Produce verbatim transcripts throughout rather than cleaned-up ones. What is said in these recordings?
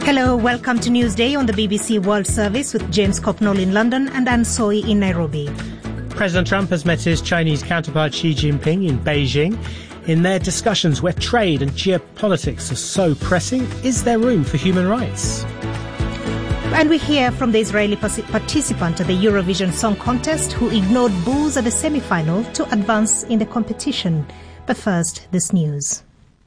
Hello, welcome to Newsday on the B B C World Service with James Copnall in London and Anne Soy in Nairobi. President Trump has met his Chinese counterpart Xi Jinping in Beijing. In their discussions where trade and geopolitics are so pressing, is there room for human rights? And we hear from the Israeli participant at the Eurovision Song Contest who ignored boos at the semi-final to advance in the competition. But first, this news.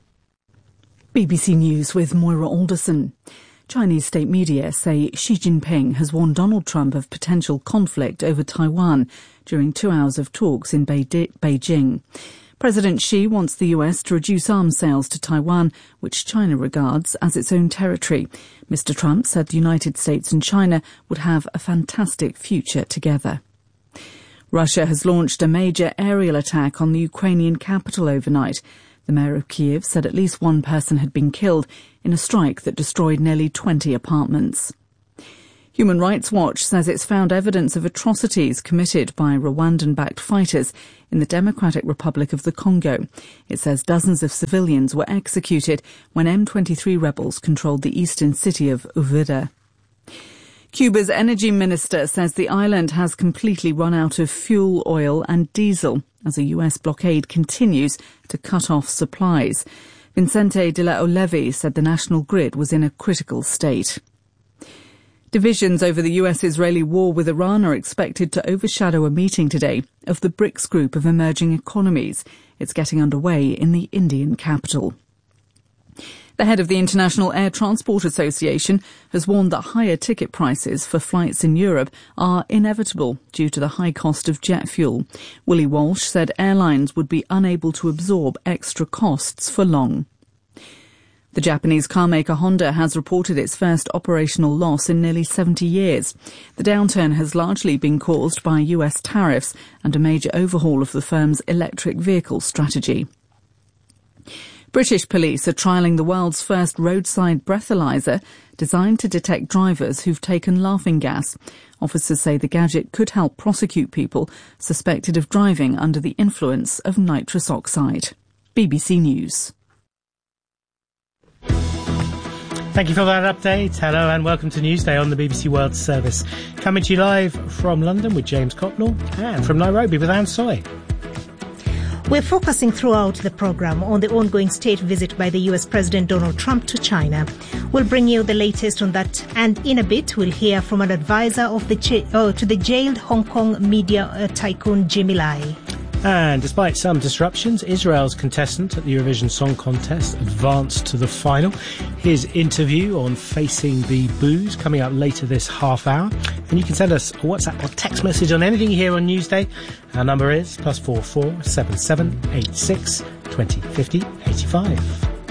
B B C News with Moira Alderson. Chinese state media say Xi Jinping has warned Donald Trump of potential conflict over Taiwan during two hours of talks in Beijing. President Xi wants the U S to reduce arms sales to Taiwan, which China regards as its own territory. Mister Trump said the United States and China would have a fantastic future together. Russia has launched a major aerial attack on the Ukrainian capital overnight. The mayor of Kyiv said at least one person had been killed in a strike that destroyed nearly twenty apartments. Human Rights Watch says it's found evidence of atrocities committed by Rwandan-backed fighters in the Democratic Republic of the Congo. It says dozens of civilians were executed when M twenty-three rebels controlled the eastern city of Uvira. Cuba's energy minister says the island has completely run out of fuel, oil and diesel as a U S blockade continues to cut off supplies. Vicente de la Olevi said the national grid was in a critical state. Divisions over the U S-Israeli war with Iran are expected to overshadow a meeting today of the BRICS group of emerging economies. It's getting underway in the Indian capital. The head of the International Air Transport Association has warned that higher ticket prices for flights in Europe are inevitable due to the high cost of jet fuel. Willie Walsh said airlines would be unable to absorb extra costs for long. The Japanese carmaker Honda has reported its first operational loss in nearly seventy years. The downturn has largely been caused by U S tariffs and a major overhaul of the firm's electric vehicle strategy. British police are trialling the world's first roadside breathalyzer designed to detect drivers who've taken laughing gas. Officers say the gadget could help prosecute people suspected of driving under the influence of nitrous oxide. B B C News. Thank you for that update. Hello and welcome to Newsday on the B B C World Service. Coming to you live from London with James Copnall and from Nairobi with Anne Soy. We're focusing throughout the programme on the ongoing state visit by the U S President Donald Trump to China. We'll bring you the latest on that, and in a bit we'll hear from an advisor of the ch- oh, to the jailed Hong Kong media uh, tycoon Jimmy Lai. And despite some disruptions, Israel's contestant at the Eurovision Song Contest advanced to the final. His interview on facing the boos coming up later this half hour. And you can send us a WhatsApp or text message on anything here on Newsday. Our number is plus four four seven seven eight six twenty fifty eighty five.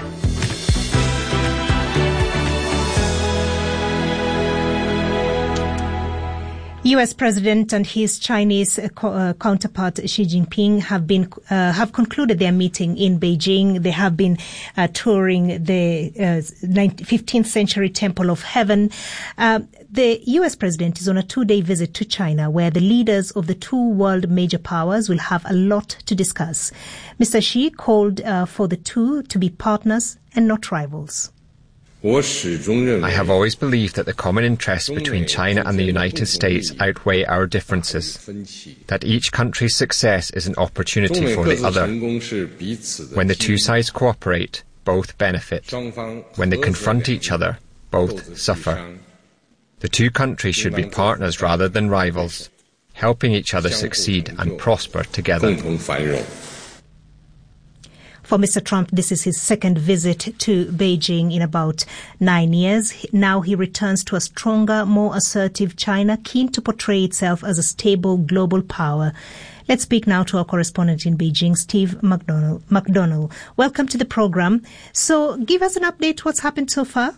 U S President and his Chinese uh, co- uh, counterpart Xi Jinping have been uh, have concluded their meeting in Beijing. They have been uh, touring the uh, fifteenth century Temple of Heaven. Uh, the U S President is on a two-day visit to China, where the leaders of the two world major powers will have a lot to discuss. Mister Xi called uh, for the two to be partners and not rivals. I have always believed that the common interests between China and the United States outweigh our differences, that each country's success is an opportunity for the other. When the two sides cooperate, both benefit. When they confront each other, both suffer. The two countries should be partners rather than rivals, helping each other succeed and prosper together. For Mister Trump, this is his second visit to Beijing in about nine years. Now he returns to a stronger, more assertive China, keen to portray itself as a stable global power. Let's speak now to our correspondent in Beijing, Steve McDonald. McDonald, welcome to the program. So give us an update. What's happened so far?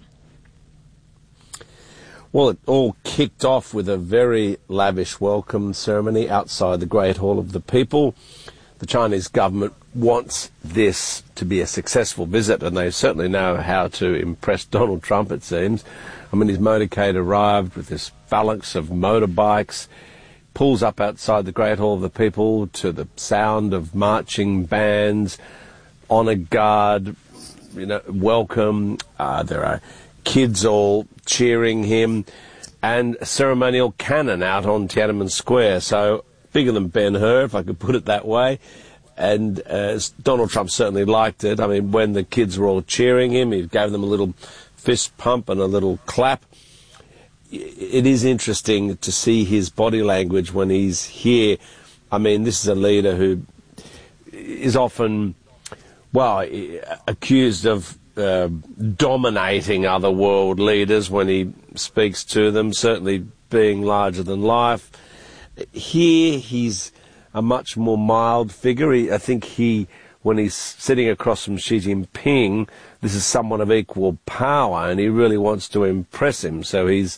Well, it all kicked off with a very lavish welcome ceremony outside the Great Hall of the People. The Chinese government wants this to be a successful visit, and they certainly know how to impress Donald Trump, it seems. I mean, his motorcade arrived with this phalanx of motorbikes, pulls up outside the Great Hall of the People to the sound of marching bands, honour guard, you know, welcome. Uh, there are kids all cheering him, and a ceremonial cannon out on Tiananmen Square. So bigger than Ben-Hur, if I could put it that way. And uh, Donald Trump certainly liked it. I mean, when the kids were all cheering him, he gave them a little fist pump and a little clap. It is interesting to see his body language when he's here. I mean, this is a leader who is often, well, accused of uh, dominating other world leaders when he speaks to them, certainly being larger than life. Here, he's a much more mild figure. He, I think he, when he's sitting across from Xi Jinping, this is someone of equal power, and he really wants to impress him. So he's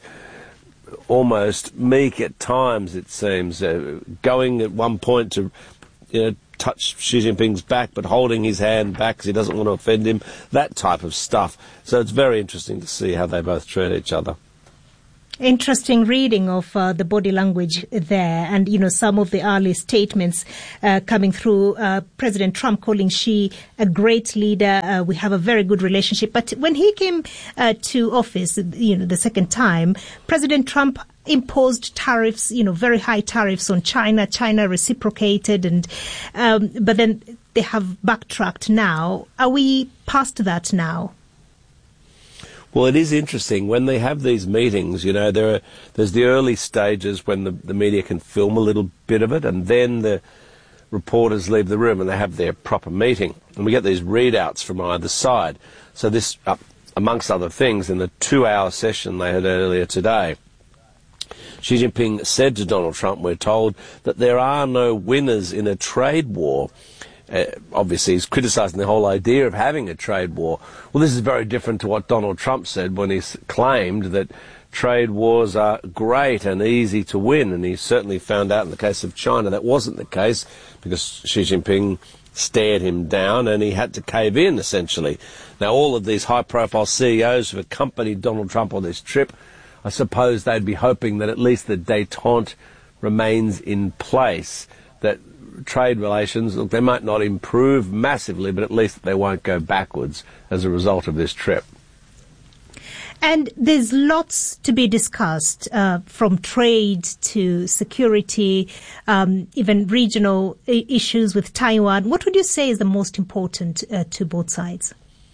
almost meek at times, it seems, uh, going at one point to, you know, touch Xi Jinping's back, but holding his hand back because he doesn't want to offend him, that type of stuff. So it's very interesting to see how they both treat each other. Interesting reading of uh, the body language there, and you know some of the early statements uh, coming through. Uh, President Trump calling Xi a great leader. Uh, we have a very good relationship. But when he came uh, to office, you know, the second time, President Trump imposed tariffs, you know, very high tariffs on China. China reciprocated, and um, but then they have backtracked now. Are we past that now? Well, it is interesting when they have these meetings, you know, there are, there's the early stages when the, the media can film a little bit of it, and then the reporters leave the room and they have their proper meeting. And we get these readouts from either side. So this, uh, amongst other things, in the two-hour session they had earlier today, Xi Jinping said to Donald Trump, we're told, that there are no winners in a trade war. Uh, obviously, he's criticising the whole idea of having a trade war. Well, this is very different to what Donald Trump said when he s- claimed that trade wars are great and easy to win, and he certainly found out in the case of China that wasn't the case because Xi Jinping stared him down and he had to cave in, essentially. Now, all of these high-profile C E Os who accompanied Donald Trump on this trip, I suppose they'd be hoping that at least the détente remains in place, that trade relations, look, they might not improve massively, but at least they won't go backwards as a result of this trip. And there's lots to be discussed, uh, from trade to security, um, even regional I- issues with Taiwan. What would you say is the most important uh, to both sides?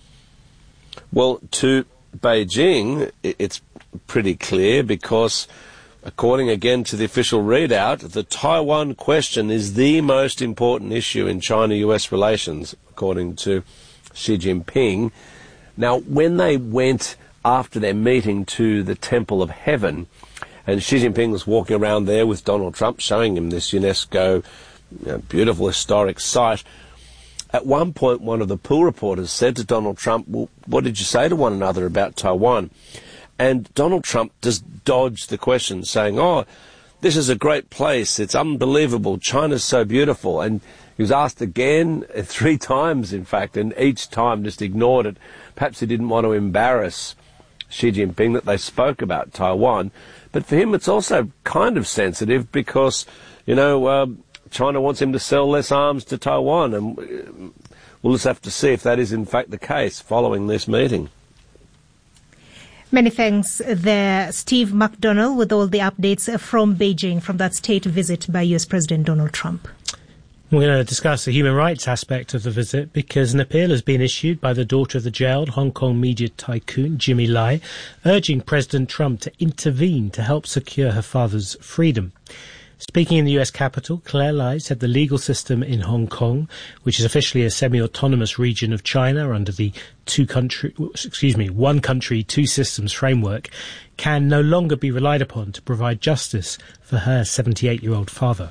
Well, to Beijing, it's pretty clear because, according again to the official readout, the Taiwan question is the most important issue in China-U S relations, according to Xi Jinping. Now, when they went after their meeting to the Temple of Heaven, and Xi Jinping was walking around there with Donald Trump, showing him this UNESCO, you know, beautiful historic site, at one point one of the pool reporters said to Donald Trump, well, what did you say to one another about Taiwan? And Donald Trump just dodged the question, saying, oh, this is a great place, it's unbelievable, China's so beautiful. And he was asked again, three times in fact, and each time just ignored it. Perhaps he didn't want to embarrass Xi Jinping that they spoke about Taiwan. But for him it's also kind of sensitive because, you know, uh, China wants him to sell less arms to Taiwan, and we'll just have to see if that is in fact the case following this meeting. Many thanks there, Steve McDonnell, with all the updates from Beijing from that state visit by U S President Donald Trump. We're going to discuss the human rights aspect of the visit because an appeal has been issued by the daughter of the jailed Hong Kong media tycoon Jimmy Lai, urging President Trump to intervene to help secure her father's freedom. Speaking in the U S Capitol, Claire Lai said the legal system in Hong Kong, which is officially a semi-autonomous region of China under the two country, excuse me, one country, two systems framework, can no longer be relied upon to provide justice for her seventy-eight-year-old father.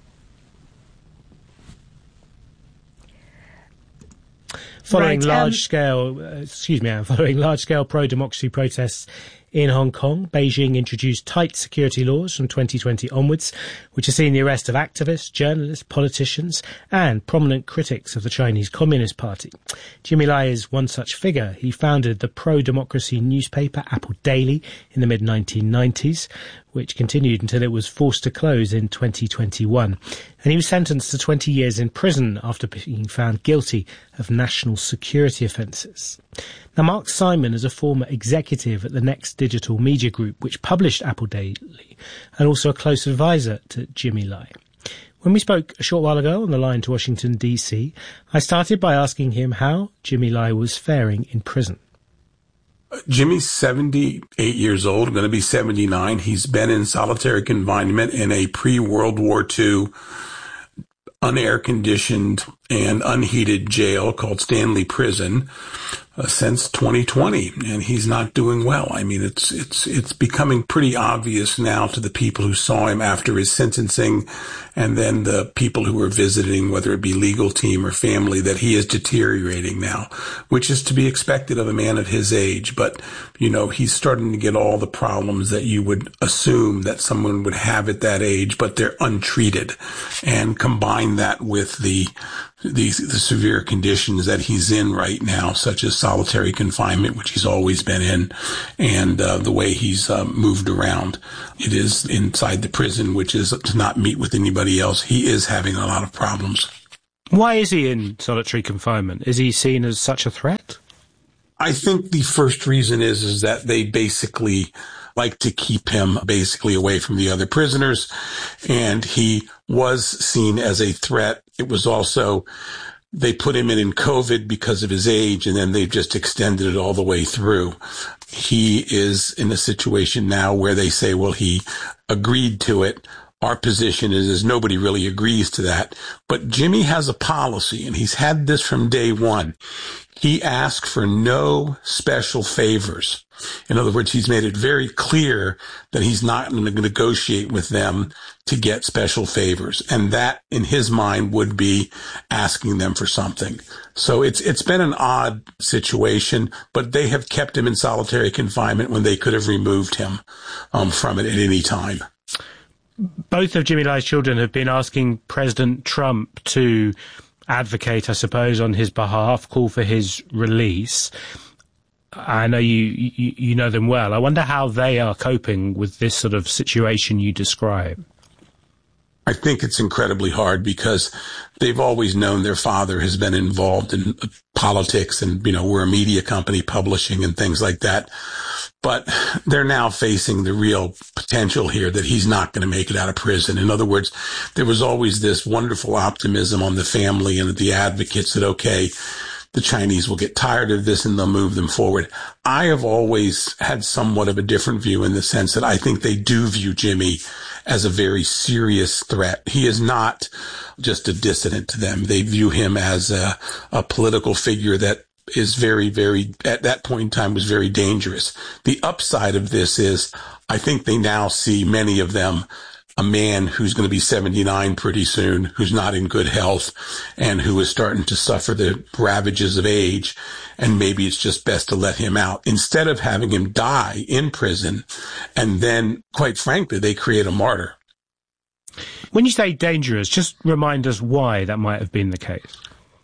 Following right, um, large-scale, uh, excuse me, following large-scale pro-democracy protests in Hong Kong, Beijing introduced tight security laws from twenty twenty onwards, which has seen the arrest of activists, journalists, politicians, and prominent critics of the Chinese Communist Party. Jimmy Lai is one such figure. He founded the pro-democracy newspaper Apple Daily in the mid nineteen nineties, which continued until it was forced to close in twenty twenty-one. And he was sentenced to twenty years in prison after being found guilty of national security offences. Now, Mark Simon is a former executive at the Next Digital Media Group, which published Apple Daily, and also a close advisor to Jimmy Lai. When we spoke a short while ago on the line to Washington, D C, I started by asking him how Jimmy Lai was faring in prison. Jimmy's seventy-eight years old, going to be seventy-nine. He's been in solitary confinement in a pre-World War Two unair-conditioned and unheated jail called Stanley Prison uh, since twenty twenty, and he's not doing well. I mean, it's it's it's becoming pretty obvious now to the people who saw him after his sentencing, and then the people who were visiting, whether it be legal team or family, that he is deteriorating now, which is to be expected of a man at his age. But, you know, he's starting to get all the problems that you would assume that someone would have at that age, but they're untreated. And combine that with the the, the severe conditions that he's in right now, such as solitary confinement, which he's always been in, and uh, the way he's uh, moved around. It is inside the prison, which is to not meet with anybody else. He is having a lot of problems. Why is he in solitary confinement? Is he seen as such a threat? I think the first reason is, is that they basically like to keep him basically away from the other prisoners, and he was seen as a threat. It was also, they put him in in COVID because of his age, and then they've just extended it all the way through. He is in a situation now where they say, well, he agreed to it. Our position is, is nobody really agrees to that. But Jimmy has a policy, and he's had this from day one. He asks for no special favors. In other words, he's made it very clear that he's not going to negotiate with them to get special favors. And that, in his mind, would be asking them for something. So it's it's been an odd situation, but they have kept him in solitary confinement when they could have removed him um, from it at any time. Both of Jimmy Lai's children have been asking President Trump to advocate, I suppose, on his behalf, call for his release. I know you, you you know them well. I wonder how they are coping with this sort of situation you describe. I think it's incredibly hard because they've always known their father has been involved in politics, and, you know, we're a media company, publishing and things like that. But they're now facing the real potential here that he's not going to make it out of prison. In other words, there was always this wonderful optimism on the family and the advocates that, okay, the Chinese will get tired of this and they'll move them forward. I have always had somewhat of a different view in the sense that I think they do view Jimmy as a very serious threat. He is not just a dissident to them. They view him as a, a political figure that is very, very, at that point in time, was very dangerous. The upside of this is I think they now see, many of them, a man who's going to be seventy-nine pretty soon, who's not in good health, and who is starting to suffer the ravages of age, and maybe it's just best to let him out instead of having him die in prison, and then, quite frankly, they create a martyr. When you say dangerous, just remind us why that might have been the case.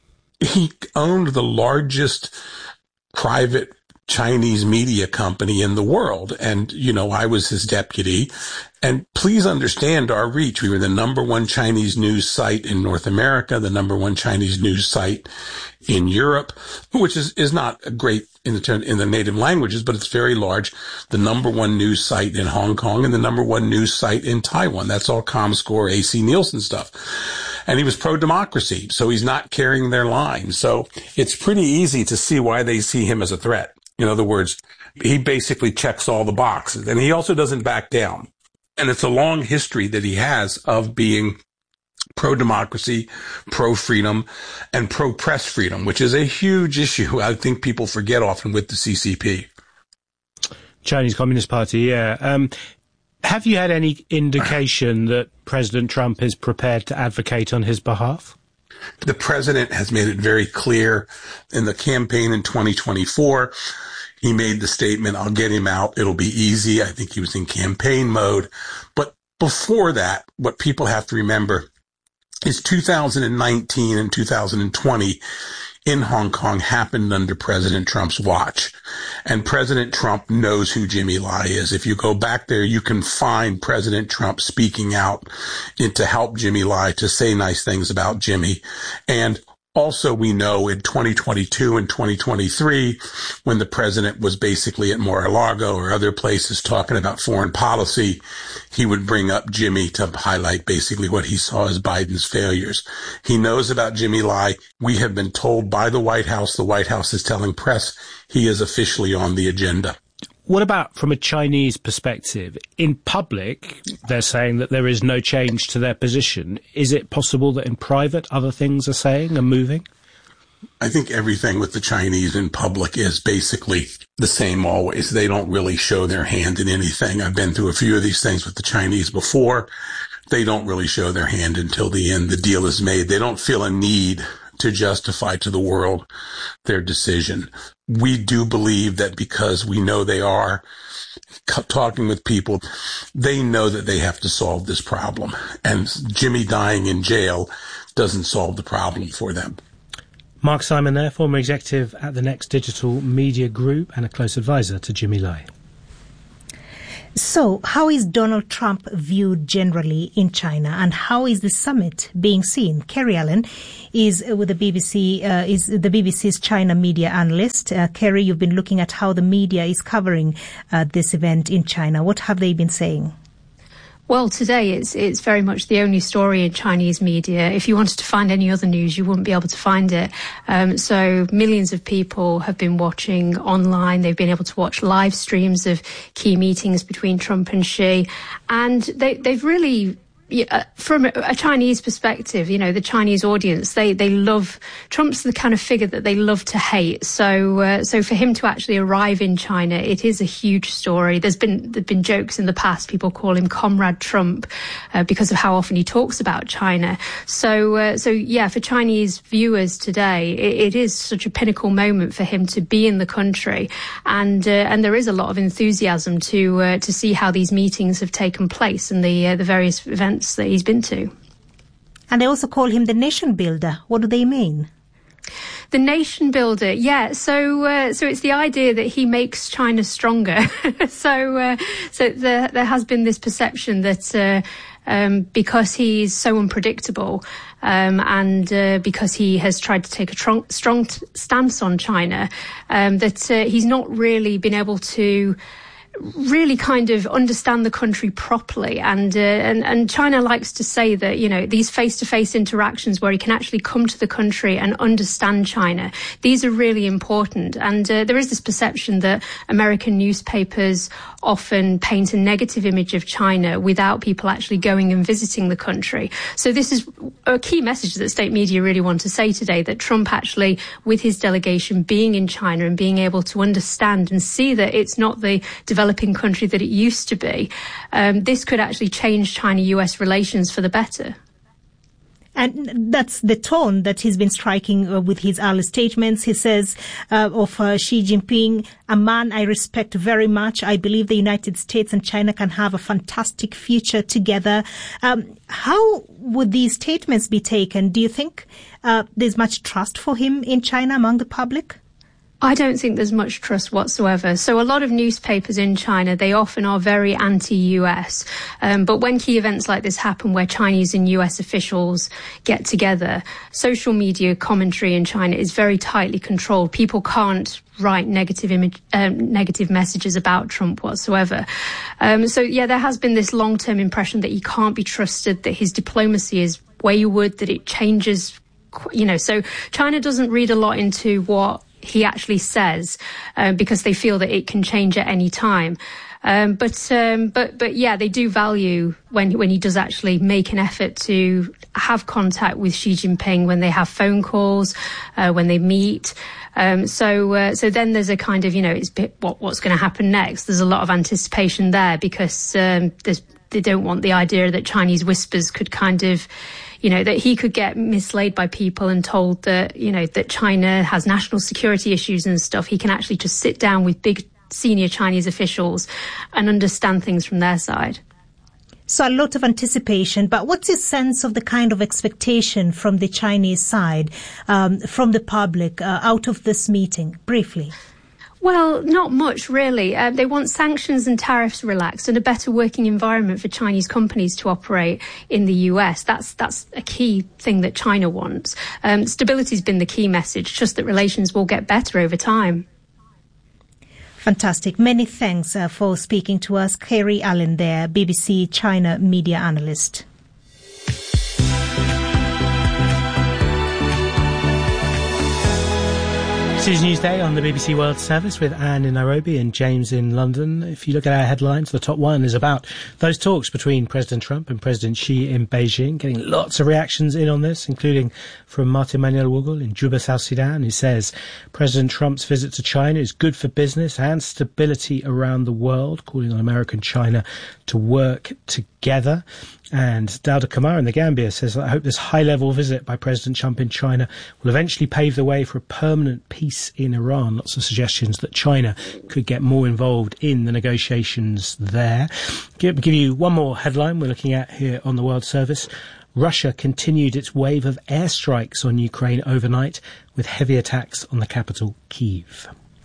He owned the largest private Chinese media company in the world. And, you know, I was his deputy. And please understand our reach. We were the number one Chinese news site in North America, the number one Chinese news site in Europe, which is, is not great in the term, in the native languages, but it's very large. The number one news site in Hong Kong and the number one news site in Taiwan. That's all ComScore, A C Nielsen stuff. And he was pro-democracy, so he's not carrying their line. So it's pretty easy to see why they see him as a threat. In other words, he basically checks all the boxes, and he also doesn't back down. And it's a long history that he has of being pro-democracy, pro-freedom, and pro-press freedom, which is a huge issue I think people forget often with the C C P. Chinese Communist Party, yeah. Um, have you had any indication that President Trump is prepared to advocate on his behalf? The president has made it very clear in the campaign in twenty twenty-four. He made the statement, I'll get him out. It'll be easy. I think he was in campaign mode. But before that, what people have to remember is two thousand nineteen and two thousand twenty in Hong Kong happened under President Trump's watch. And President Trump knows who Jimmy Lai is. If you go back there, you can find President Trump speaking out to help Jimmy Lai, to say nice things about Jimmy. And Also, we know in twenty twenty-two and twenty twenty-three, when the president was basically at Mar-a-Lago or other places talking about foreign policy, he would bring up Jimmy to highlight basically what he saw as Biden's failures. He knows about Jimmy Lai. We have been told by the White House, the White House is telling press, he is officially on the agenda. What about from a Chinese perspective? In public, they're saying that there is no change to their position. Is it possible that in private other things are saying and moving? I think everything with the Chinese in public is basically the same always. They don't really show their hand in anything. I've been through a few of these things with the Chinese before. They don't really show their hand until the end. The deal is made. They don't feel a need to justify to the world their decision. We do believe that because we know they are talking with people, they know that they have to solve this problem. And Jimmy dying in jail doesn't solve the problem for them. Mark Simon there, former executive at the Next Digital Media Group and a close advisor to Jimmy Lai. So, how is Donald Trump viewed generally in China, and how is the summit being seen? Kerry Allen is with the B B C, uh, is the B B C's China media analyst. Uh, Kerry, you've been looking at how the media is covering uh, this event in China. What have they been saying? Well, today it's it's very much the only story in Chinese media. If you wanted to find any other news, you wouldn't be able to find it. Um, so millions of people have been watching online. They've been able to watch live streams of key meetings between Trump and Xi. And they, they've really... Yeah, from a Chinese perspective, you know, the Chinese audience, they, they love, Trump's the kind of figure that they love to hate. So, uh, so for him to actually arrive in China, it is a huge story. There's been, there've been jokes in the past. People call him Comrade Trump, uh, because of how often he talks about China. So, uh, so yeah, for Chinese viewers today, it, it is such a pinnacle moment for him to be in the country. And, uh, and there is a lot of enthusiasm to, uh, to see how these meetings have taken place and the, uh, the various events that he's been to. And they also call him the nation builder. What do they mean? The nation builder, yeah. So, uh, so it's the idea that he makes China stronger. so, uh, so there, there has been this perception that uh, um, because he's so unpredictable um, and uh, because he has tried to take a strong, strong t- stance on China, um, that uh, he's not really been able to really kind of understand the country properly. And, uh, and, and China likes to say that, you know, these face-to-face interactions where he can actually come to the country and understand China, these are really important. And uh, there is this perception that American newspapers often paint a negative image of China without people actually going and visiting the country. So this is a key message that state media really want to say today, that Trump actually, with his delegation being in China and being able to understand and see that it's not the developing country that it used to be, um, this could actually change China-U S relations for the better. And that's the tone that he's been striking uh, with his early statements. He says uh, of uh, Xi Jinping, a man I respect very much. I believe the United States and China can have a fantastic future together. Um, how would these statements be taken? Do you think uh, there's much trust for him in China among the public? I don't think there's much trust whatsoever. So a lot of newspapers in China, they often are very anti-U S. Um, but when key events like this happen where Chinese and U S officials get together, social media commentary in China is very tightly controlled. People can't write negative image, um, negative messages about Trump whatsoever. Um, so, yeah, there has been this long-term impression that he can't be trusted, that his diplomacy is wayward, that it changes, you know. So China doesn't read a lot into what he actually says, uh, because they feel that it can change at any time. Um, but, um, but, but yeah, they do value when, when he does actually make an effort to have contact with Xi Jinping, when they have phone calls, uh, when they meet. Um, so, uh, so then there's a kind of, you know, it's bit, what, what's going to happen next? There's a lot of anticipation there because, um, there's, they don't want the idea that Chinese whispers could kind of, you know, that he could get misled by people and told that, you know, that China has national security issues and stuff. He can actually just sit down with big senior Chinese officials and understand things from their side. So a lot of anticipation, but what's your sense of the kind of expectation from the Chinese side, um, from the public, uh, out of this meeting, briefly? Well, not much, really. Uh, they want sanctions and tariffs relaxed and a better working environment for Chinese companies to operate in the U S. That's that's a key thing that China wants. Um, stability's been the key message, just that relations will get better over time. Fantastic. Many thanks uh, for speaking to us. Kerry Allen there, B B C China media analyst. This is Newsday on the B B C World Service with Anne in Nairobi and James in London. If you look at our headlines, the top one is about those talks between President Trump and President Xi in Beijing, getting lots of reactions in on this, including from Martin Manuel Wugel in Juba, South Sudan, who says President Trump's visit to China is good for business and stability around the world, calling on America and China to work together. And Dauda Kamara in the Gambia says, I hope this high-level visit by President Trump in China will eventually pave the way for a permanent peace in Iran. Lots of suggestions that China could get more involved in the negotiations there. Give, give you one more headline we're looking at here on the World Service. Russia continued its wave of airstrikes on Ukraine overnight with heavy attacks on the capital, Kyiv.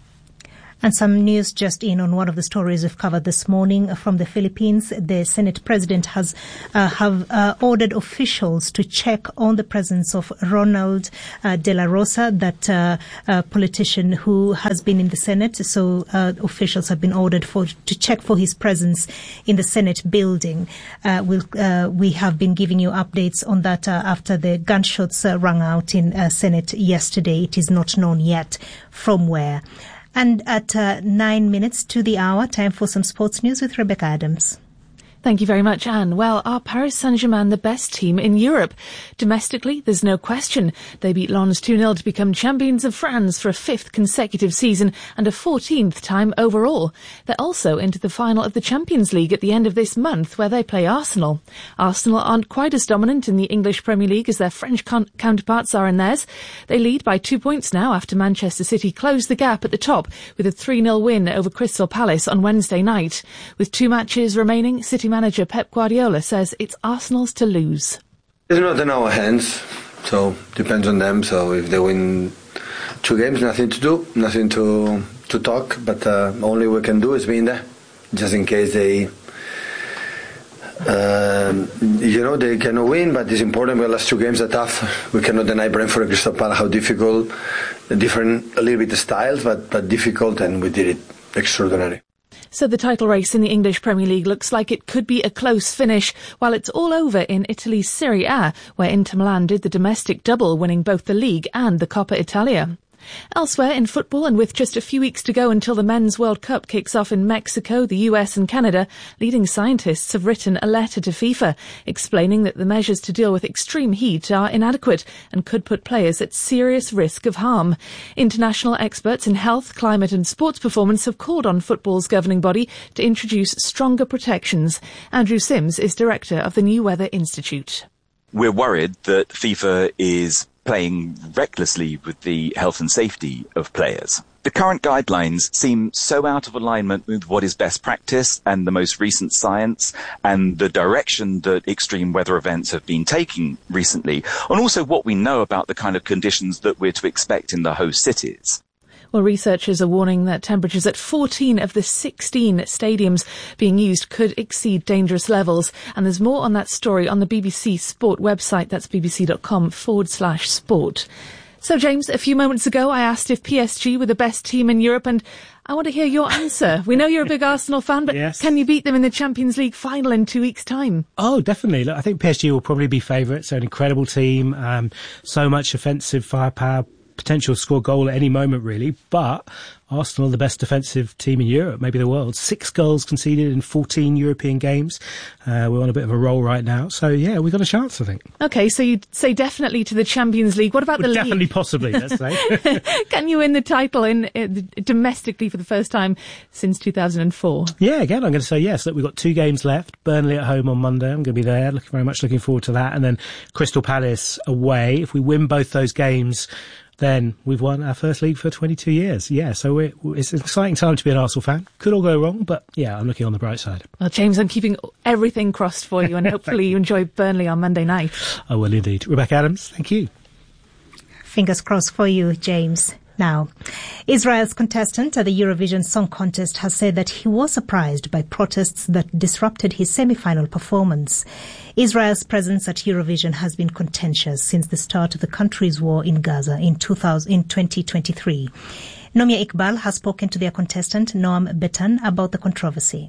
And some news just in on one of the stories we've covered this morning from the Philippines. The Senate President has uh, have uh, ordered officials to check on the presence of Ronald uh, De La Rosa, that uh, uh, politician who has been in the Senate. So uh, officials have been ordered for to check for his presence in the Senate building. Uh, we'll, uh, we have been giving you updates on that uh, after the gunshots uh, rang out in uh, Senate yesterday. It is not known yet from where. And at uh, nine minutes to the hour, time for some sports news with Rebecca Adams. Thank you very much, Anne. Well, are Paris Saint-Germain the best team in Europe? Domestically, there's no question. They beat Lens two nil to become champions of France for a fifth consecutive season and a fourteenth time overall. They're also into the final of the Champions League at the end of this month, where they play Arsenal. Arsenal aren't quite as dominant in the English Premier League as their French con- counterparts are in theirs. They lead by two points now after Manchester City closed the gap at the top with a three nil win over Crystal Palace on Wednesday night. With two matches remaining, City manager Pep Guardiola says it's Arsenal's to lose. It's not in our hands, so depends on them. So if they win two games, nothing to do, nothing to to talk. But uh, only we can do is be in there, just in case they, uh, you know, they cannot win. But it's important. The last two games are tough. We cannot deny Brentford and Crystal Palace how difficult, different, a little bit the styles, but but difficult, and we did it extraordinary. So the title race in the English Premier League looks like it could be a close finish, while it's all over in Italy's Serie A, where Inter Milan did the domestic double, winning both the league and the Coppa Italia. Elsewhere in football, and with just a few weeks to go until the Men's World Cup kicks off in Mexico, the U S and Canada, leading scientists have written a letter to FIFA explaining that the measures to deal with extreme heat are inadequate and could put players at serious risk of harm. International experts in health, climate and sports performance have called on football's governing body to introduce stronger protections. Andrew Sims is director of the New Weather Institute. We're worried that FIFA is playing recklessly with the health and safety of players. The current guidelines seem so out of alignment with what is best practice and the most recent science and the direction that extreme weather events have been taking recently, and also what we know about the kind of conditions that we're to expect in the host cities. Well, researchers are warning that temperatures at fourteen of the sixteen stadiums being used could exceed dangerous levels. And there's more on that story on the B B C Sport website. That's bbc.com forward slash sport. So, James, a few moments ago, I asked if P S G were the best team in Europe, and I want to hear your answer. We know you're a big Arsenal fan, but yes. Can you beat them in the Champions League final in two weeks' time? Oh, definitely. Look, I think P S G will probably be favourites. They're an incredible team. Um, so much offensive firepower. Potential to score a goal at any moment, really. But Arsenal, the best defensive team in Europe, maybe the world. Six goals conceded in fourteen European games. Uh, we're on a bit of a roll right now. So, yeah, we've got a chance, I think. OK, so you'd say definitely to the Champions League. What about well, the definitely, league? Definitely, possibly, let's say. Can you win the title in uh, domestically for the first time since two thousand four? Yeah, again, I'm going to say yes. Look, we've got two games left. Burnley at home on Monday. I'm going to be there. Looking very much looking forward to that. And then Crystal Palace away. If we win both those games, then we've won our first league for twenty-two years. Yeah, so we're, it's an exciting time to be an Arsenal fan. Could all go wrong, but yeah, I'm looking on the bright side. Well, James, I'm keeping everything crossed for you, and hopefully you enjoy Burnley on Monday night. I will indeed. Rebecca Adams, thank you. Fingers crossed for you, James. Now, Israel's contestant at the Eurovision Song Contest has said that he was surprised by protests that disrupted his semi-final performance. Israel's presence at Eurovision has been contentious since the start of the country's war in Gaza in, two thousand, in twenty twenty-three. Nomia Iqbal has spoken to their contestant, Noam Betan, about the controversy.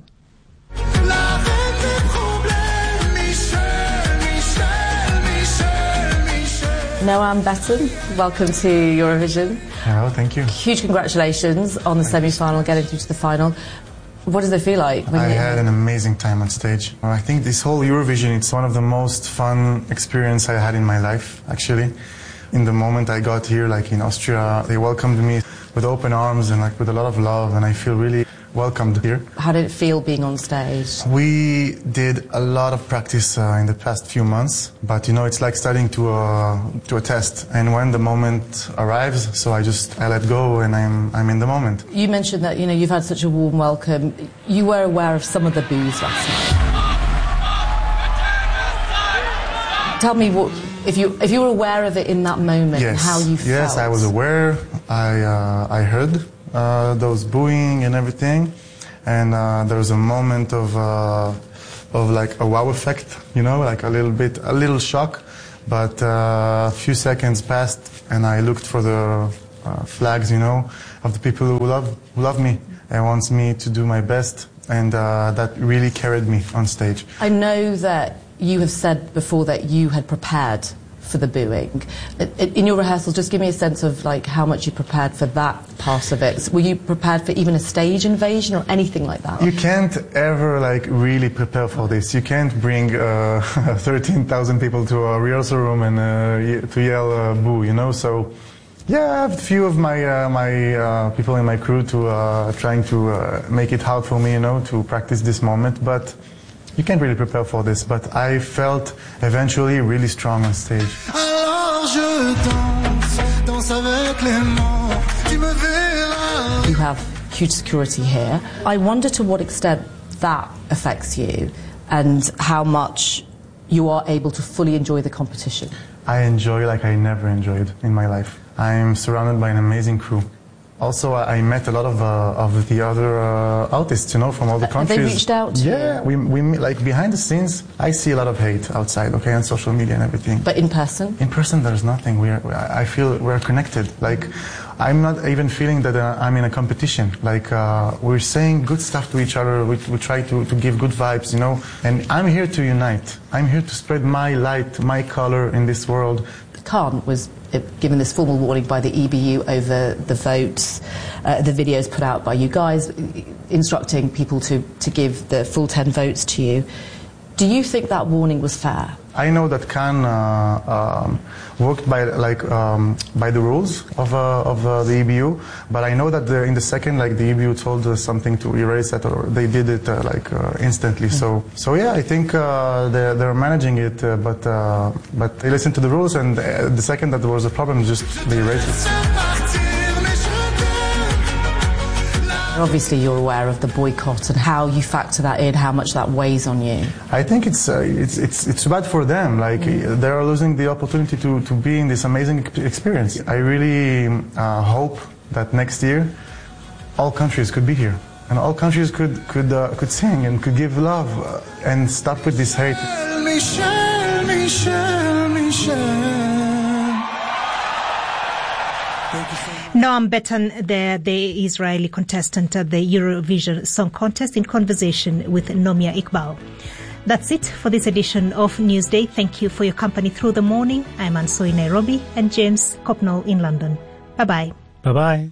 Noam Betan, welcome to Eurovision. Hello, thank you. Huge congratulations on the thank semi-final, getting through to the final. What does it feel like? I had an amazing time on stage. I think this whole Eurovision, it's one of the most fun experience I had in my life, actually. In the moment I got here, like in Austria, they welcomed me with open arms and like with a lot of love, and I feel really welcomed here. How did it feel being on stage? We did a lot of practice uh, in the past few months, but you know, it's like starting to uh, to a test. And when the moment arrives, so I just I let go and I'm I'm in the moment. You mentioned that you know you've had such a warm welcome. You were aware of some of the boos last night. Tell me what if you if you were aware of it in that moment, yes. and how you felt. Yes, I was aware. I uh, I heard. Uh, those booing and everything, and uh, there was a moment of uh, of like a wow effect, you know, like a little bit, a little shock, but uh, a few seconds passed, and I looked for the uh, flags, you know, of the people who love who love me and wants me to do my best, and uh, that really carried me on stage. I know that you have said before that you had prepared for the booing. In your rehearsals, just give me a sense of like how much you prepared for that part of it. Were you prepared for even a stage invasion or anything like that? You can't ever like really prepare for this. You can't bring uh, thirteen thousand people to a rehearsal room and uh, to yell uh, boo, you know. So yeah, I have a few of my uh, my uh, people in my crew to uh, trying to uh, make it hard for me, you know, to practice this moment, but you can't really prepare for this, but I felt eventually really strong on stage. You have huge security here. I wonder to what extent that affects you and how much you are able to fully enjoy the competition. I enjoy like I never enjoyed in my life. I'm surrounded by an amazing crew. Also, I met a lot of uh, of the other uh, artists, you know, from all the countries. They reached out to yeah, you? we, we like behind the scenes. I see a lot of hate outside, okay, on social media and everything. But in person? In person, there's nothing. We're, I feel we're connected. Like, I'm not even feeling that uh, I'm in a competition. Like, uh, we're saying good stuff to each other. We, we try to, to give good vibes, you know. And I'm here to unite. I'm here to spread my light, my color in this world. Khan was given this formal warning by the E B U over the votes, uh, the videos put out by you guys, instructing people to, to give the full ten votes to you. Do you think that warning was fair? I know that Khan uh, um, worked by like um, by the rules of uh, of uh, the E B U, but I know that the, in the second, like the E B U told us something to erase that, or they did it uh, like uh, instantly. Mm. So so yeah, I think uh, they're they're managing it, uh, but uh, but they listened to the rules, and uh, the second that there was a problem, just they erased it. Obviously, you're aware of the boycott and how you factor that in, how much that weighs on you. I think it's uh, it's it's it's bad for them. Like mm. they are losing the opportunity to to be in this amazing experience. I really uh, hope that next year all countries could be here and all countries could could uh, could sing and could give love uh, and stop with this hate. Michel, Michel, Michel. Noam Betan, the, the Israeli contestant at the Eurovision Song Contest, in conversation with Nomia Iqbal. That's it for this edition of Newsday. Thank you for your company through the morning. I'm Anso in Nairobi and James Copnall in London. Bye-bye. Bye-bye.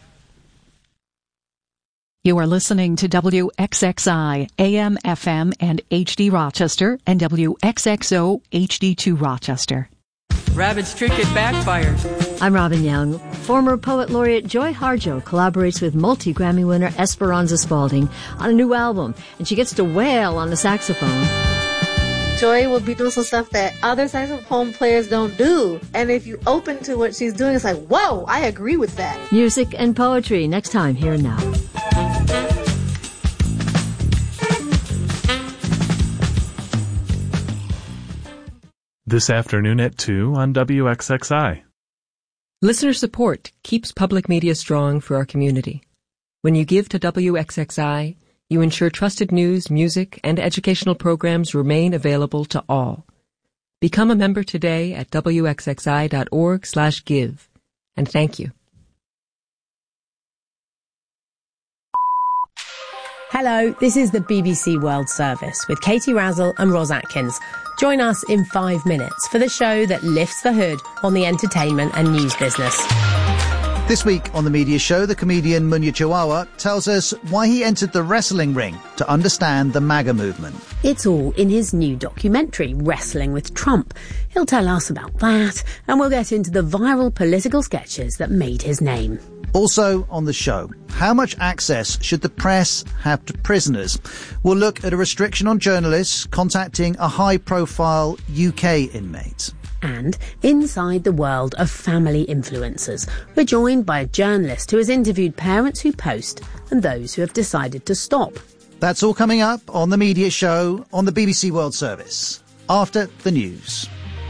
You are listening to W X X I, A M, F M, and H D Rochester, and W X X O, H D two Rochester. Rabbit's Trinket backfires. I'm Robin Young. Former poet laureate Joy Harjo collaborates with multi-Grammy winner Esperanza Spalding on a new album, and she gets to wail on the saxophone. Joy will be doing some stuff that other saxophone players don't do. And if you open to what she's doing, it's like, whoa, I agree with that. Music and poetry next time, here and now. This afternoon at two on W X X I. Listener support keeps public media strong for our community. When you give to W X X I, you ensure trusted news, music, and educational programs remain available to all. Become a member today at W X X I dot org slash give. And thank you. Hello, this is the B B C World Service with Katie Razzle and Ros Atkins. Join us in five minutes for the show that lifts the hood on the entertainment and news business. This week on The Media Show, the comedian Munya Chawawa tells us why he entered the wrestling ring to understand the MAGA movement. It's all in his new documentary, Wrestling with Trump. He'll tell us about that, and we'll get into the viral political sketches that made his name. Also on the show, how much access should the press have to prisoners? We'll look at a restriction on journalists contacting a high-profile U K inmate. And inside the world of family influencers, we're joined by a journalist who has interviewed parents who post and those who have decided to stop. That's all coming up on The Media Show on the B B C World Service, after the news.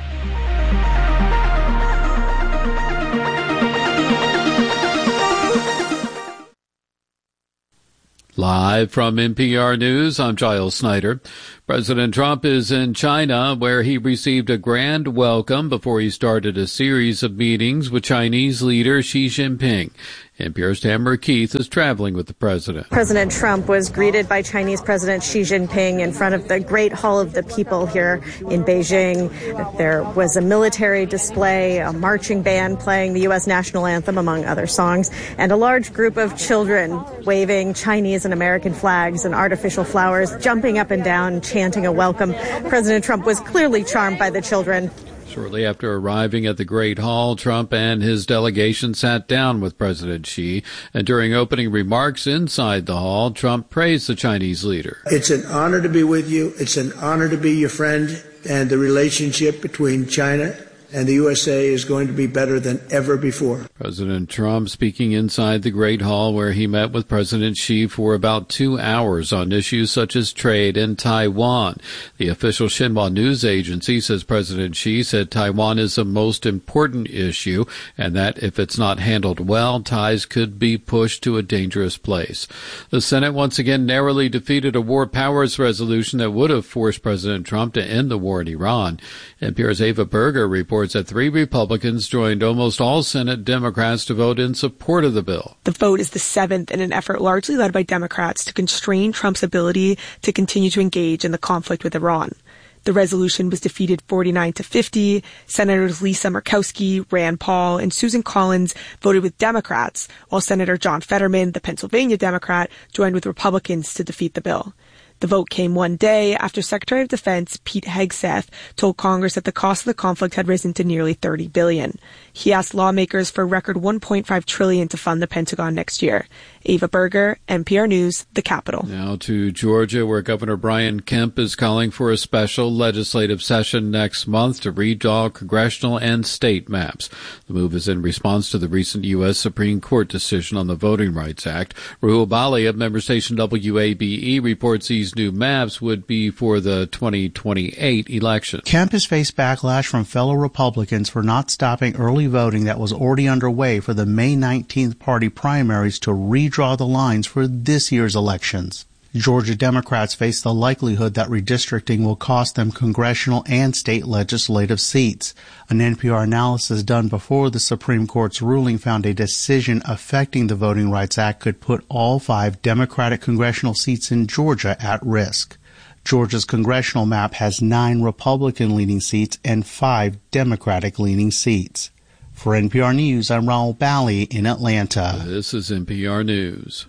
Live from N P R News, I'm Giles Snyder. President Trump is in China, where he received a grand welcome before he started a series of meetings with Chinese leader Xi Jinping. N P R's Tamara Keith is traveling with the president. President Trump was greeted by Chinese President Xi Jinping in front of the Great Hall of the People here in Beijing. There was a military display, a marching band playing the U S national anthem, among other songs, and a large group of children waving Chinese and American flags and artificial flowers, jumping up and down, chanting a welcome. President Trump was clearly charmed by the children. Shortly after arriving at the Great Hall, Trump and his delegation sat down with President Xi, and during opening remarks inside the hall, Trump praised the Chinese leader. It's an honor to be with you. It's an honor to be your friend, and the relationship between China and the U S A is going to be better than ever before. President Trump speaking inside the Great Hall, where he met with President Xi for about two hours on issues such as trade and Taiwan. The official Xinhua news agency says President Xi said Taiwan is the most important issue, and that if it's not handled well, ties could be pushed to a dangerous place. The Senate once again narrowly defeated a war powers resolution that would have forced President Trump to end the war in Iran. N P R's Ava Berger reports that three Republicans joined almost all Senate Democrats to vote in support of the bill. The vote is the seventh in an effort largely led by Democrats to constrain Trump's ability to continue to engage in the conflict with Iran. The resolution was defeated forty-nine to fifty. Senators Lisa Murkowski, Rand Paul, and Susan Collins voted with Democrats, while Senator John Fetterman, the Pennsylvania Democrat, joined with Republicans to defeat the bill. The vote came one day after Secretary of Defense Pete Hegseth told Congress that the cost of the conflict had risen to nearly thirty billion dollars. He asked lawmakers for a record one point five trillion dollars to fund the Pentagon next year. Ava Berger, N P R News, the Capitol. Now to Georgia, where Governor Brian Kemp is calling for a special legislative session next month to redraw congressional and state maps. The move is in response to the recent U S Supreme Court decision on the Voting Rights Act. Rahul Bali of member station W A B E reports these new maps would be for the twenty twenty-eight election. Kemp has faced backlash from fellow Republicans for not stopping early voting that was already underway for the May nineteenth party primaries to redraw the lines for this year's elections. Georgia Democrats face the likelihood that redistricting will cost them congressional and state legislative seats. An N P R analysis done before the Supreme Court's ruling found a decision affecting the Voting Rights Act could put all five Democratic congressional seats in Georgia at risk. Georgia's congressional map has nine Republican-leaning seats and five Democratic-leaning seats. For N P R News, I'm Raul Bali in Atlanta. This is N P R News.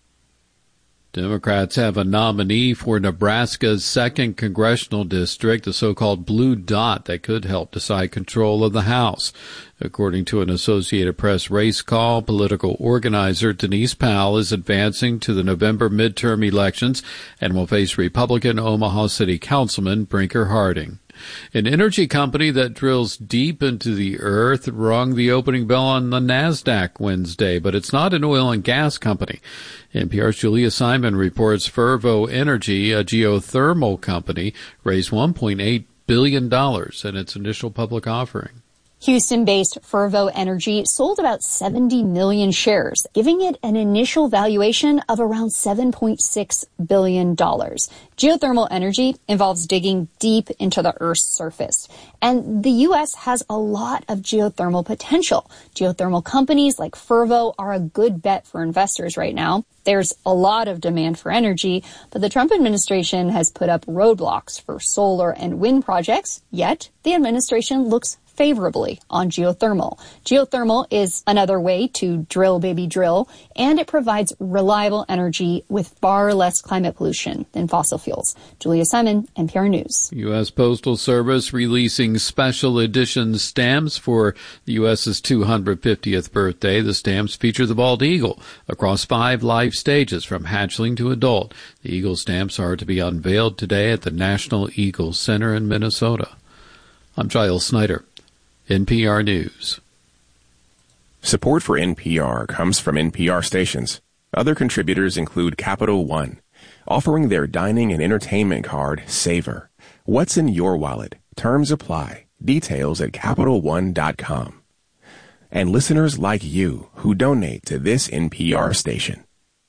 Democrats have a nominee for Nebraska's second congressional district, the so-called Blue Dot, that could help decide control of the House. According to an Associated Press race call, political organizer Denise Powell is advancing to the November midterm elections and will face Republican Omaha City Councilman Brinker Harding. An energy company that drills deep into the earth rung the opening bell on the NASDAQ Wednesday, but it's not an oil and gas company. N P R's Julia Simon reports Fervo Energy, a geothermal company, raised one point eight billion dollars in its initial public offering. Houston-based Fervo Energy sold about seventy million shares, giving it an initial valuation of around seven point six billion dollars. Geothermal energy involves digging deep into the Earth's surface, and the U S has a lot of geothermal potential. Geothermal companies like Fervo are a good bet for investors right now. There's a lot of demand for energy, but the Trump administration has put up roadblocks for solar and wind projects, yet the administration looks favorably on geothermal. Geothermal is another way to drill, baby, drill, and it provides reliable energy with far less climate pollution than fossil fuels. Julia Simon, N P R News. U S. Postal Service releasing special edition stamps for the U S's two hundred fiftieth birthday. The stamps feature the bald eagle across five life stages from hatchling to adult. The eagle stamps are to be unveiled today at the National Eagle Center in Minnesota. I'm Giles Snyder, N P R News. Support for N P R comes from N P R stations. Other contributors include Capital One, offering their dining and entertainment card, Savor. What's in your wallet? Terms apply. Details at Capital One dot com. And listeners like you who donate to this N P R station.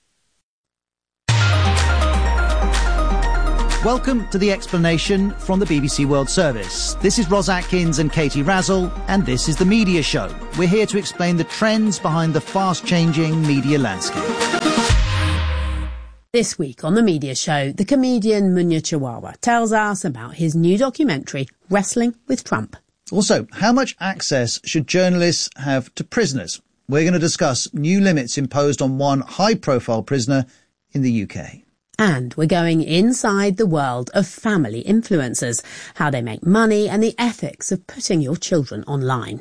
Welcome to The Explanation from the B B C World Service. This is Ros Atkins and Katie Razzle, and this is The Media Show. We're here to explain the trends behind the fast-changing media landscape. This week on The Media Show, the comedian Munya Chawawa tells us about his new documentary, Wrestling with Trump. Also, how much access should journalists have to prisoners? We're going to discuss new limits imposed on one high-profile prisoner in the U K. And we're going inside the world of family influencers, how they make money and the ethics of putting your children online.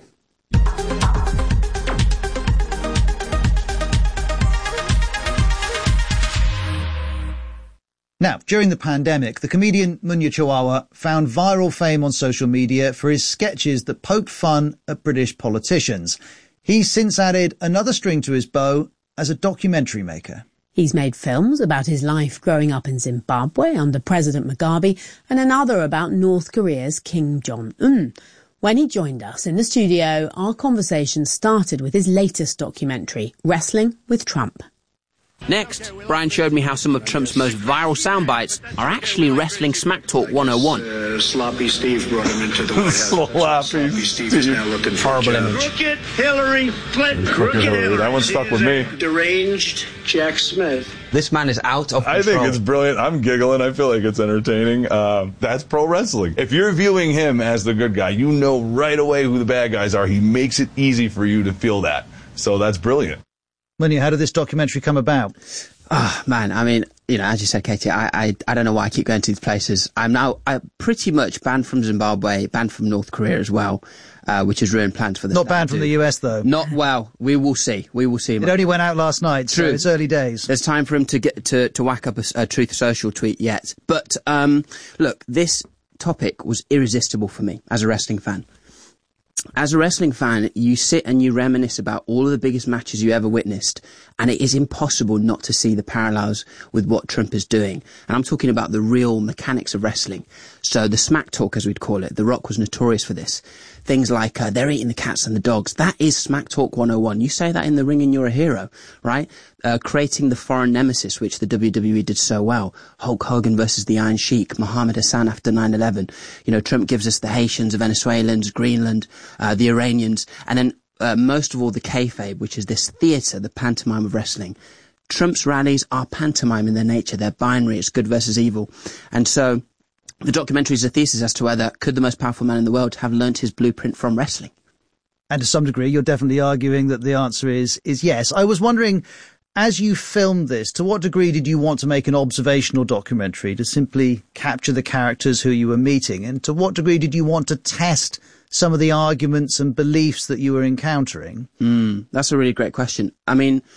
Now, during the pandemic, the comedian Munya Chawawa found viral fame on social media for his sketches that poked fun at British politicians. He's since added another string to his bow as a documentary maker. He's made films about his life growing up in Zimbabwe under President Mugabe and another about North Korea's Kim Jong-un. When he joined us in the studio, our conversation started with his latest documentary, Wrestling with Trump. Next, Brian showed me how some of Trump's most viral soundbites are actually wrestling smack talk one oh one. Uh, sloppy Steve brought him into the White House. Sloppy, sloppy Steve is now looking for horrible a job. image. Crooked Hillary Clinton. Crooked Hillary. That one stuck with me. Deranged Jack Smith. This man is out of control. I think it's brilliant. I'm giggling. I feel like it's entertaining. Uh, that's pro wrestling. If you're viewing him as the good guy, you know right away who the bad guys are. He makes it easy for you to feel that. So that's brilliant. Munya, how did this documentary come about? Oh, man, I mean, you know, as you said, Katie, I, I, I don't know why I keep going to these places. I'm now I pretty much banned from Zimbabwe, banned from North Korea as well, uh, which has ruined plans for the Not banned from the U S, though. Not, well, we will see. We will see. It only went out last night, True. So it's early days. There's time for him to get to, to whack up a, a Truth Social tweet yet. But, um, look, this topic was irresistible for me as a wrestling fan. As a wrestling fan, you sit and you reminisce about all of the biggest matches you ever witnessed, and it is impossible not to see the parallels with what Trump is doing. And I'm talking about the real mechanics of wrestling. So the smack talk, as we'd call it, The Rock was notorious for this. Things like, uh, they're eating the cats and the dogs. That is smack talk one oh one. You say that in the ring and you're a hero, right? Uh, creating the foreign nemesis, which the W W E did so well. Hulk Hogan versus the Iron Sheik, Mohammed Hassan after nine eleven. You know, Trump gives us the Haitians, the Venezuelans, Greenland, uh, the Iranians, and then uh, most of all the kayfabe, which is this theatre, the pantomime of wrestling. Trump's rallies are pantomime in their nature. They're binary. It's good versus evil. And so the documentary is a thesis as to whether could the most powerful man in the world have learnt his blueprint from wrestling. And to some degree, you're definitely arguing that the answer is is yes. I was wondering, as you filmed this, to what degree did you want to make an observational documentary to simply capture the characters who you were meeting? And to what degree did you want to test some of the arguments and beliefs that you were encountering? Mm, that's a really great question. I mean,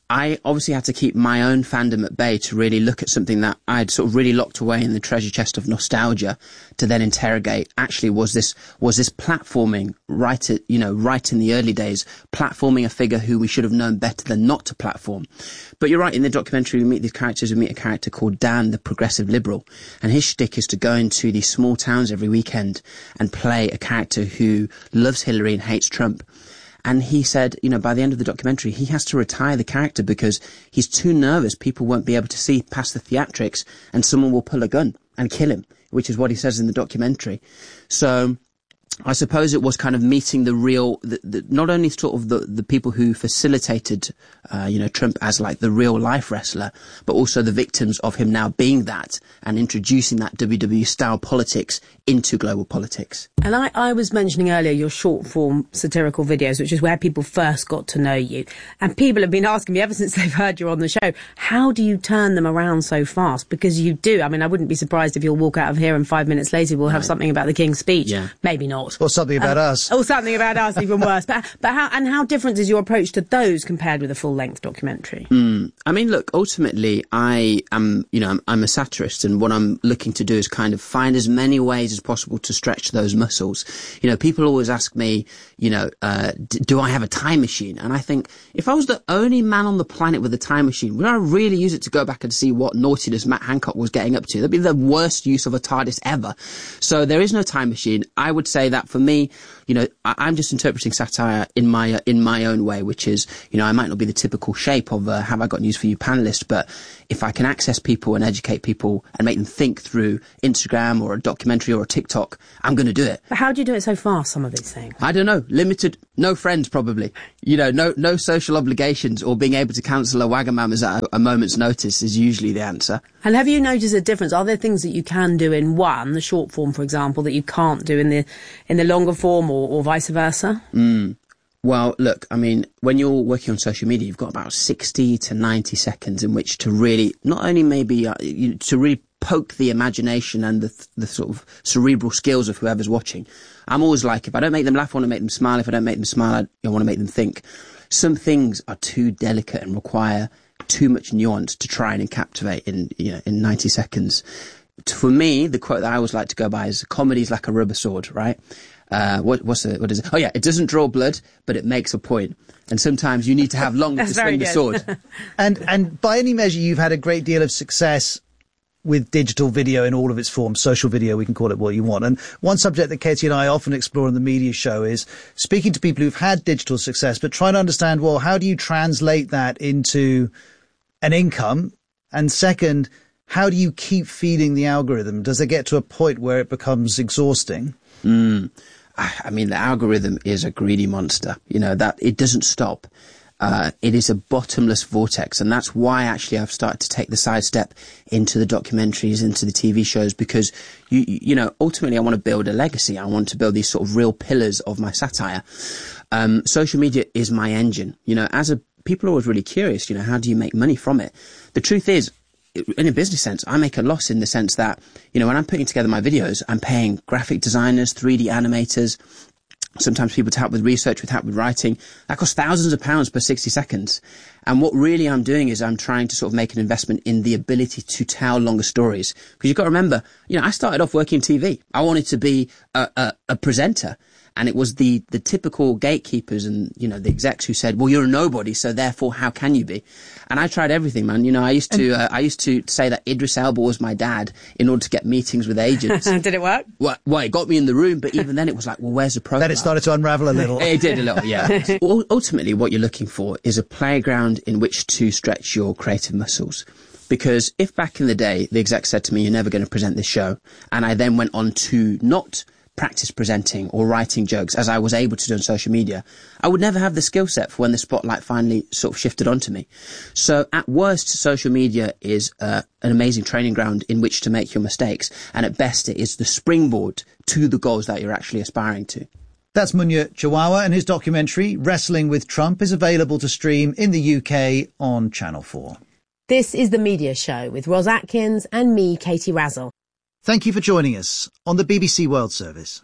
I obviously had to keep my own fandom at bay to really look at something that I'd sort of really locked away in the treasure chest of nostalgia to then interrogate. Actually, was this was this platforming right at, you know, right in the early days, platforming a figure who we should have known better than not to platform? But you're right, in the documentary we meet these characters. We meet a character called Dan, the progressive liberal, and his shtick is to go into these small towns every weekend and play a character who loves Hillary and hates Trump. And he said, you know, by the end of the documentary, he has to retire the character because he's too nervous. People won't be able to see past the theatrics and someone will pull a gun and kill him, which is what he says in the documentary. So I suppose it was kind of meeting the real, the, the, not only sort of the, the people who facilitated, uh, you know, Trump as like the real life wrestler, but also the victims of him now being that and introducing that W W E style politics into global politics. And I, I was mentioning earlier your short form satirical videos, which is where people first got to know you. And people have been asking me ever since they've heard you on the show, how do you turn them around so fast? Because you do. I mean, I wouldn't be surprised if you'll walk out of here and five minutes later we'll have right. something about the King's speech. Yeah. Maybe not. Or something about uh, us. Or something about us, even worse. But but how and how different is your approach to those compared with a full-length documentary? Mm. I mean, look, ultimately, I am, you know, I'm, I'm a satirist, and what I'm looking to do is kind of find as many ways as possible to stretch those muscles. You know, people always ask me, you know, uh, d- do I have a time machine? And I think, if I was the only man on the planet with a time machine, would I really use it to go back and see what naughtiness Matt Hancock was getting up to? That'd be the worst use of a TARDIS ever. So there is no time machine. I would say that for me, you know, I, I'm just interpreting satire in my uh, in my own way, which is, you know, I might not be the typical shape of a Have I Got News For You panelist, but if I can access people and educate people and make them think through Instagram or a documentary or a TikTok, I'm going to do it. But how do you do it so fast, some of these things? I don't know. Limited, no friends probably. You know, no no social obligations, or being able to cancel a Wagamamas at a, a moment's notice is usually the answer. And have you noticed a difference? Are there things that you can do in one, the short form, for example, that you can't do in the in the longer form, or, or vice versa? Mm. Well, look, I mean, when you're working on social media, you've got about sixty to ninety seconds in which to really, not only maybe, uh, you, to really poke the imagination and the, the sort of cerebral skills of whoever's watching. I'm always like, if I don't make them laugh, I want to make them smile. If I don't make them smile, I, I want to make them think. Some things are too delicate and require too much nuance to try and captivate in, you know, in ninety seconds. For me, the quote that I always like to go by is, comedy's like a rubber sword, right? Uh, what, what's the, what is it? Oh yeah, it doesn't draw blood, but it makes a point. And sometimes you need to have longer to swing the sword. and, and by any measure, you've had a great deal of success with digital video in all of its forms, social video, we can call it what you want. And one subject that Katie and I often explore in the media show is speaking to people who've had digital success, but trying to understand, well, how do you translate that into an income? And second, how do you keep feeding the algorithm? Does it get to a point where it becomes exhausting? Mm. I mean, the algorithm is a greedy monster, you know, that it doesn't stop. Uh, it is a bottomless vortex. And that's why actually I've started to take the sidestep into the documentaries, into the T V shows, because, you, you know, ultimately I want to build a legacy. I want to build these sort of real pillars of my satire. Um, social media is my engine. You know, as a, people are always really curious, you know, how do you make money from it? The truth is, in a business sense, I make a loss in the sense that, you know, when I'm putting together my videos, I'm paying graphic designers, three D animators, sometimes people to help with research, with help with writing. That costs thousands of pounds per sixty seconds. And what really I'm doing is I'm trying to sort of make an investment in the ability to tell longer stories. Because you've got to remember, you know, I started off working in T V. I wanted to be a, a, a presenter. And it was the, the typical gatekeepers and, you know, the execs who said, well, you're a nobody, so therefore how can you be? And I tried everything, man. You know, I used to, uh, I used to say that Idris Elba was my dad in order to get meetings with agents. Did it work? Well, well, it got me in the room, but even then it was like, well, where's the profile? Then it started to unravel a little. It did a little, yeah. Ultimately, what you're looking for is a playground in which to stretch your creative muscles. Because if back in the day, the exec said to me, you're never going to present this show, and I then went on to not practice presenting or writing jokes as I was able to do on social media, I would never have the skill set for when the spotlight finally sort of shifted onto me. So at worst, social media is uh, an amazing training ground in which to make your mistakes. And at best, it is the springboard to the goals that you're actually aspiring to. That's Munya Chawawa, and his documentary, Wrestling with Trump, is available to stream in the U K on Channel four. This is The Media Show with Ros Atkins and me, Katie Razzle. Thank you for joining us on the B B C World Service.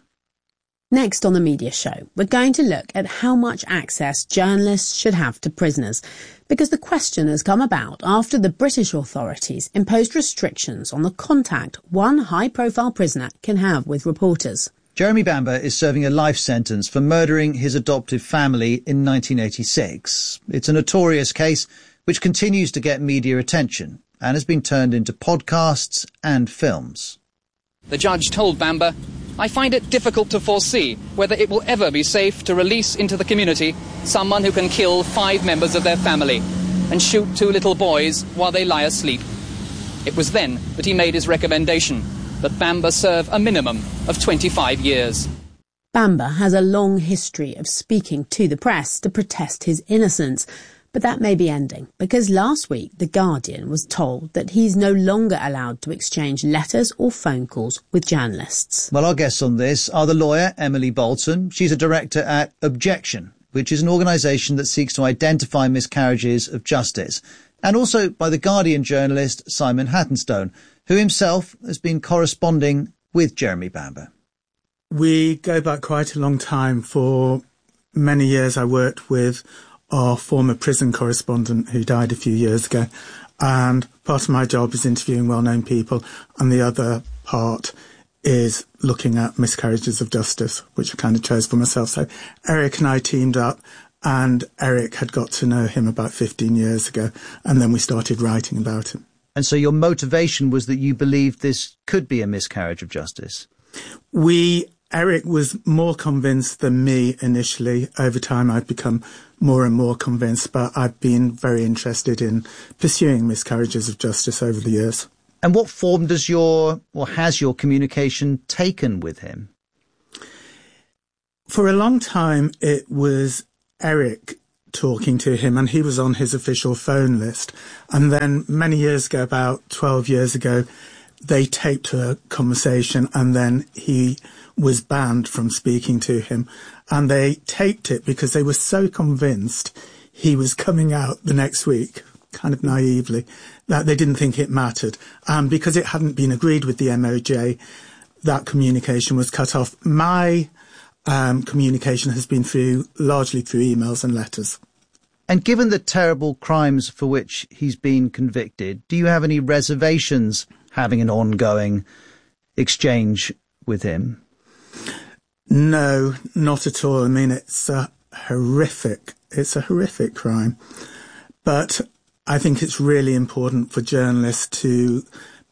Next on The Media Show, we're going to look at how much access journalists should have to prisoners. because the question has come about after the British authorities imposed restrictions on the contact one high-profile prisoner can have with reporters. Jeremy Bamber is serving a life sentence for murdering his adoptive family in nineteen eighty-six. It's a notorious case which continues to get media attention and has been turned into podcasts and films. The judge told Bamber, "I find it difficult to foresee whether it will ever be safe to release into the community someone who can kill five members of their family and shoot two little boys while they lie asleep." It was then that he made his recommendation that Bamber serve a minimum of twenty-five years. Bamber has a long history of speaking to the press to protest his innocence, but that may be ending, because last week The Guardian was told that he's no longer allowed to exchange letters or phone calls with journalists. Well, our guests on this are the lawyer Emily Bolton. She's a director at Objection, which is an organisation that seeks to identify miscarriages of justice, and also by The Guardian journalist Simon Hattenstone, who himself has been corresponding with Jeremy Bamber. We go back quite a long time. For many years I worked with our former prison correspondent who died a few years ago, and part of my job is interviewing well-known people, and the other part is looking at miscarriages of justice, which I kind of chose for myself. So Eric and I teamed up, and Eric had got to know him about fifteen years ago, and then we started writing about him. And so your motivation was that you believed this could be a miscarriage of justice? We, Eric was more convinced than me initially. Over time I've become more and more convinced, but I've been very interested in pursuing miscarriages of justice over the years. And what form does your, or has your communication taken with him? For a long time it was Eric talking to him, and he was on his official phone list. And then many years ago, about twelve years ago, they taped a conversation, and then he was banned from speaking to him. And they taped it because they were so convinced he was coming out the next week, kind of naively, that they didn't think it mattered. And because it hadn't been agreed with the M O J, that communication was cut off. My Um, communication has been through, largely through emails and letters. And given the terrible crimes for which he's been convicted, do you have any reservations having an ongoing exchange with him? No, not at all. I mean, it's a horrific, it's a horrific crime. But I think it's really important for journalists to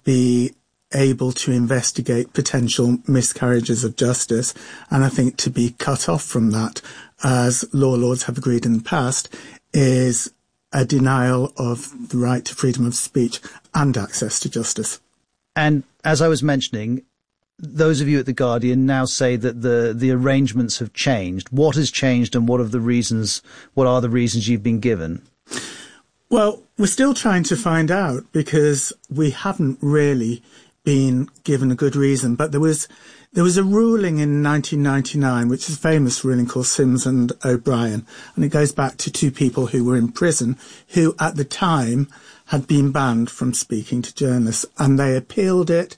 be able to investigate potential miscarriages of justice, and I think to be cut off from that, as law lords have agreed in the past, is a denial of the right to freedom of speech and access to justice. And as I was mentioning, those of you at The Guardian now say that the, the arrangements have changed. What has changed, and what are the reasons, what are the reasons you've been given? Well, we're still trying to find out, because we haven't really been given a good reason, but there was there was a ruling in nineteen ninety-nine, which is a famous ruling called Sims and O'Brien, and it goes back to two people who were in prison who at the time had been banned from speaking to journalists, and they appealed it,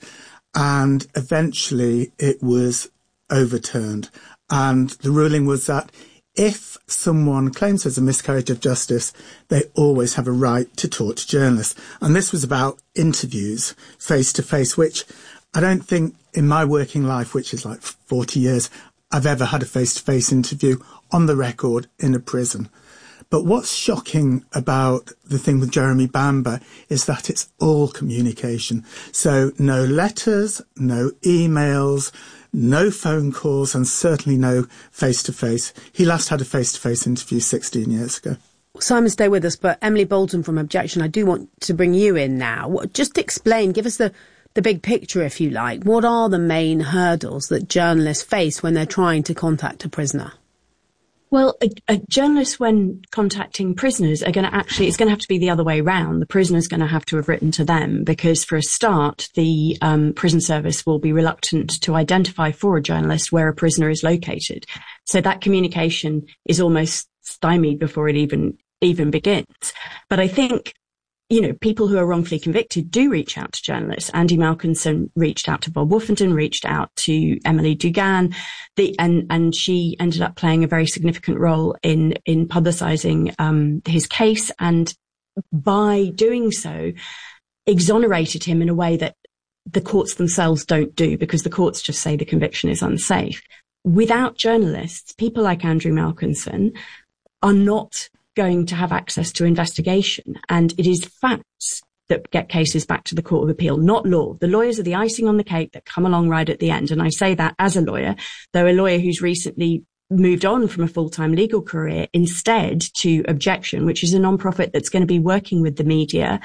and eventually it was overturned. And the ruling was that if someone claims there's a miscarriage of justice, they always have a right to talk to journalists. And this was about interviews, face-to-face, which I don't think in my working life, which is like forty years, I've ever had a face-to-face interview on the record in a prison. But what's shocking about the thing with Jeremy Bamber is that it's all communication. So no letters, no emails, no phone calls, and certainly no face-to-face. He last had a face-to-face interview sixteen years ago. Simon, stay with us, but Emily Bolton from Objection, I do want to bring you in now. Just explain, give us the, the big picture, if you like. What are the main hurdles that journalists face when they're trying to contact a prisoner? Well, a, a journalist, when contacting prisoners, are going to actually, it's going to have to be the other way round. The prisoner's going to have to have written to them, because for a start, the um, prison service will be reluctant to identify for a journalist where a prisoner is located. So that communication is almost stymied before it even even begins. But I think, you know, people who are wrongfully convicted do reach out to journalists. Andy Malkinson reached out to Bob Woofington, reached out to Emily Dugan, the, and, and she ended up playing a very significant role in, in publicising, um, his case, and by doing so, exonerated him in a way that the courts themselves don't do, because the courts just say the conviction is unsafe. Without journalists, people like Andrew Malkinson are not going to have access to investigation. And it is facts that get cases back to the Court of Appeal, not law. The lawyers are the icing on the cake that come along right at the end. And I say that as a lawyer, though a lawyer who's recently moved on from a full-time legal career instead to Objection, which is a non-profit that's going to be working with the media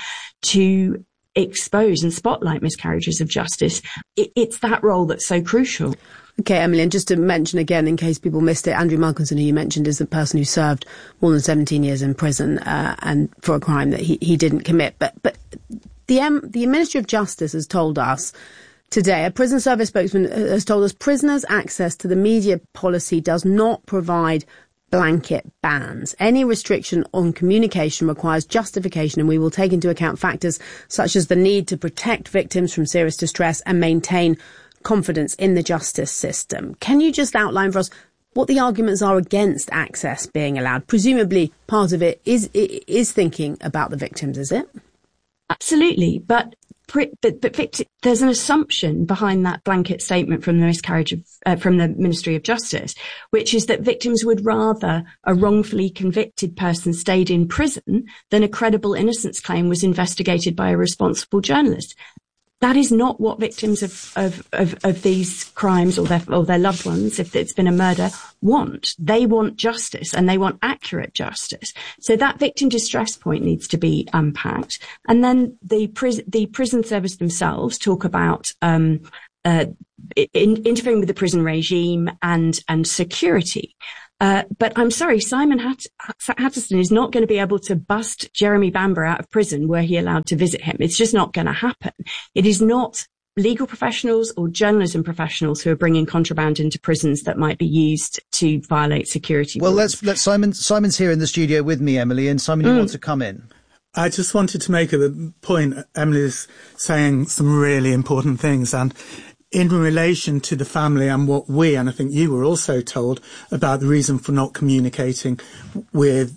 to expose and spotlight miscarriages of justice. It, it's that role that's so crucial. Okay, Emily, and just to mention again, in case people missed it, Andrew Malkinson, who you mentioned, is the person who served more than seventeen years in prison uh, and for a crime that he, he didn't commit. But but the um, the Ministry of Justice has told us today, a prison service spokesman has told us prisoners' access to the media policy does not provide blanket bans. Any restriction on communication requires justification, and we will take into account factors such as the need to protect victims from serious distress and maintain confidence in the justice system. Can you just outline for us what the arguments are against access being allowed? Presumably part of it is is thinking about the victims, is it? Absolutely, but but, but victim, there's an assumption behind that blanket statement from the miscarriage of, uh, from the Ministry of Justice, which is that victims would rather a wrongfully convicted person stayed in prison than a credible innocence claim was investigated by a responsible journalist. That is not what victims of, of, of, of these crimes or their, or their loved ones, if it's been a murder, want. They want justice, and they want accurate justice. So that victim distress point needs to be unpacked. And then the, pris- the prison service themselves talk about um, uh, in, interfering with the prison regime and, and security. Uh, but I'm sorry, Simon Hat- Hatterson is not going to be able to bust Jeremy Bamber out of prison were he allowed to visit him. It's just not going to happen. It is not legal professionals or journalism professionals who are bringing contraband into prisons that might be used to violate security well, rules. let's let Simon. Simon's here in the studio with me, Emily, and Simon, you mm. want to come in? I just wanted to make a point. Emily's saying some really important things, and in relation to the family and what we, and I think you were also told about the reason for not communicating with